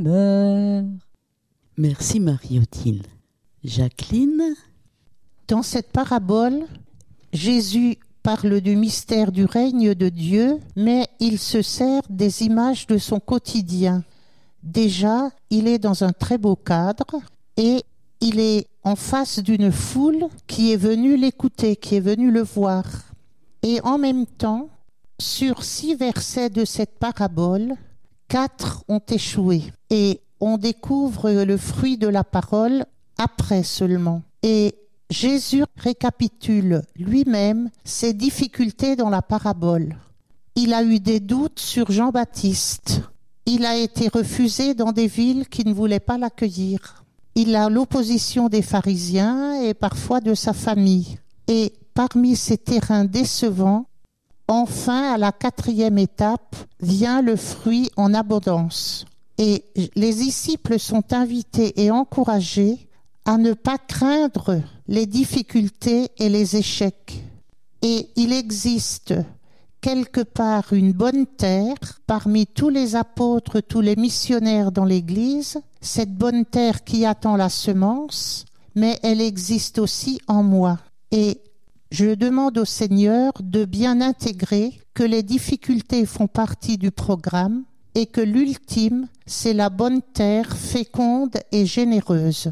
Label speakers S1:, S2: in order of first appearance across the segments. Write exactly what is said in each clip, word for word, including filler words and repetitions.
S1: bonheur.
S2: Merci Marie-Odile. Jacqueline?
S3: Dans cette parabole, Jésus parle du mystère du règne de Dieu, mais il se sert des images de son quotidien. Déjà, il est dans un très beau cadre et il est en face d'une foule qui est venue l'écouter, qui est venue le voir. Et en même temps, sur six versets de cette parabole, quatre ont échoué. Et on découvre le fruit de la parole après seulement. Et Jésus récapitule lui-même ses difficultés dans la parabole. Il a eu des doutes sur Jean-Baptiste. Il a été refusé dans des villes qui ne voulaient pas l'accueillir. Il a l'opposition des pharisiens et parfois de sa famille. Et parmi ces terrains décevants, enfin, à la quatrième étape, vient le fruit en abondance. Et les disciples sont invités et encouragés à ne pas craindre les difficultés et les échecs. Et il existe quelque part une bonne terre parmi tous les apôtres, tous les missionnaires dans l'Église, cette bonne terre qui attend la semence, mais elle existe aussi en moi. Et je demande au Seigneur de bien intégrer que les difficultés font partie du programme et que l'ultime, c'est la bonne terre féconde et généreuse.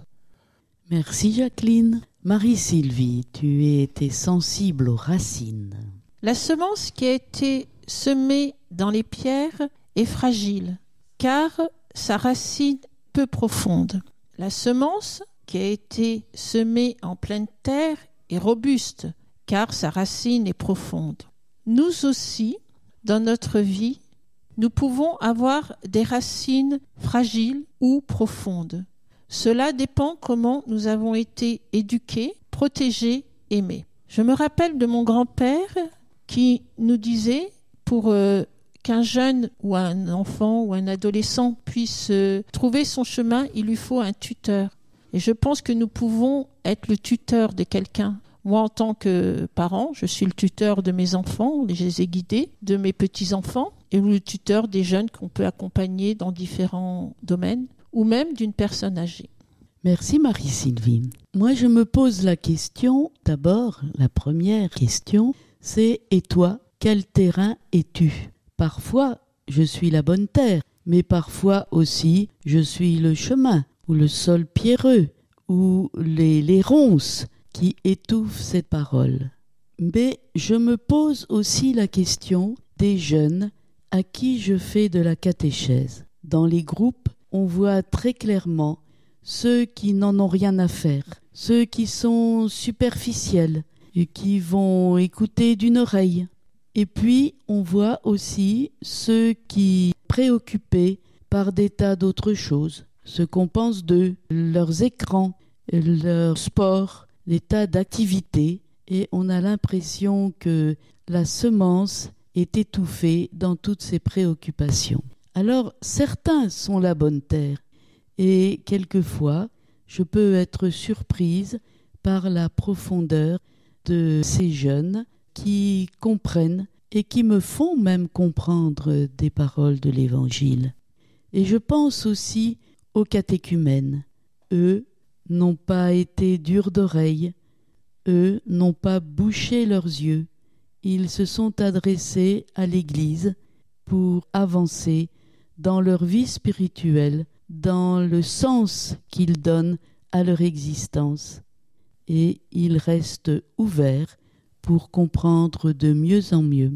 S2: Merci Jacqueline. Marie-Sylvie, tu as été sensible aux racines.
S4: La semence qui a été semée dans les pierres est fragile, car sa racine peu profonde. La semence qui a été semée en pleine terre est robuste, car sa racine est profonde. Nous aussi, dans notre vie, nous pouvons avoir des racines fragiles ou profondes. Cela dépend comment nous avons été éduqués, protégés, aimés. Je me rappelle de mon grand-père qui nous disait, pour euh, qu'un jeune ou un enfant ou un adolescent puisse euh, trouver son chemin, il lui faut un tuteur. Et je pense que nous pouvons être le tuteur de quelqu'un. Moi, en tant que parent, je suis le tuteur de mes enfants, je les ai guidés, de mes petits-enfants, et le tuteur des jeunes qu'on peut accompagner dans différents domaines, ou même d'une personne âgée.
S2: Merci Marie-Sylvie. Moi, je me pose la question, d'abord, la première question, c'est « Et toi, quel terrain es-tu » Parfois, je suis la bonne terre, mais parfois aussi, je suis le chemin, ou le sol pierreux, ou les, les ronces qui étouffent cette parole. Mais je me pose aussi la question des jeunes à qui je fais de la catéchèse. Dans les groupes, on voit très clairement ceux qui n'en ont rien à faire, ceux qui sont superficiels et qui vont écouter d'une oreille. Et puis, on voit aussi ceux qui, préoccupés par des tas d'autres choses, ce qu'on pense d'eux, leurs écrans, leur sport, des tas d'activités, et on a l'impression que la semence est étouffée dans toutes ces préoccupations. Alors, certains sont la bonne terre, et quelquefois, je peux être surprise par la profondeur de ces jeunes qui comprennent et qui me font même comprendre des paroles de l'Évangile. Et je pense aussi aux catéchumènes. Eux n'ont pas été durs d'oreille, eux n'ont pas bouché leurs yeux. Ils se sont adressés à l'Église pour avancer dans leur vie spirituelle, dans le sens qu'ils donnent à leur existence. Et ils restent ouverts pour comprendre de mieux en mieux.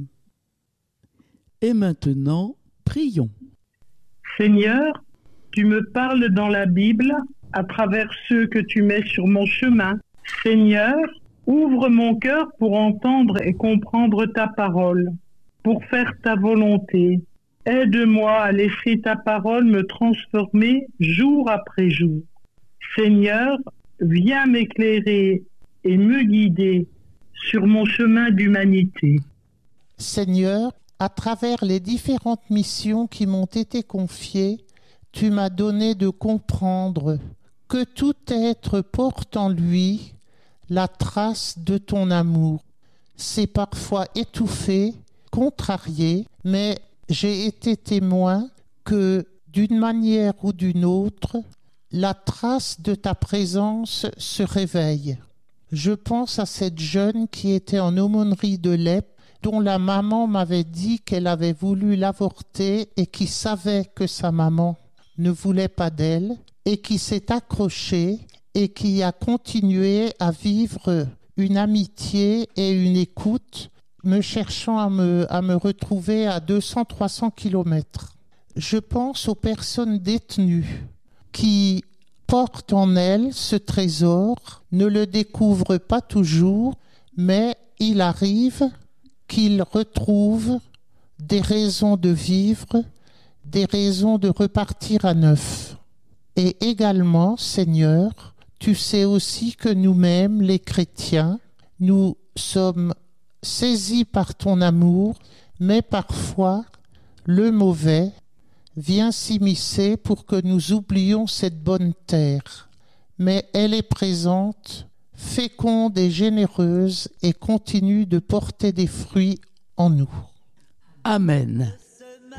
S1: Et maintenant, prions.
S5: Seigneur, tu me parles dans la Bible à travers ceux que tu mets sur mon chemin. Seigneur, ouvre mon cœur pour entendre et comprendre ta parole, pour faire ta volonté. Aide-moi à laisser ta parole me transformer jour après jour. Seigneur, viens m'éclairer et me guider sur mon chemin d'humanité.
S3: Seigneur, à travers les différentes missions qui m'ont été confiées, tu m'as donné de comprendre que tout être porte en lui la trace de ton amour. C'est parfois étouffé, contrarié, mais j'ai été témoin que d'une manière ou d'une autre, la trace de ta présence se réveille. Je pense à cette jeune qui était en aumônerie de Lep, dont la maman m'avait dit qu'elle avait voulu l'avorter et qui savait que sa maman ne voulait pas d'elle et qui s'est accrochée et qui a continué à vivre une amitié et une écoute, me cherchant à me, à me retrouver à deux cents à trois cents kilomètres. Je pense aux personnes détenues qui portent en elles ce trésor, ne le découvrent pas toujours, mais il arrive qu'ils retrouvent des raisons de vivre, des raisons de repartir à neuf. Et également, Seigneur, tu sais aussi que nous-mêmes, les chrétiens, nous sommes saisis par ton amour, mais parfois, le mauvais vient s'immiscer pour que nous oublions cette bonne terre. Mais elle est présente, féconde et généreuse et continue de porter des fruits en nous.
S1: Amen.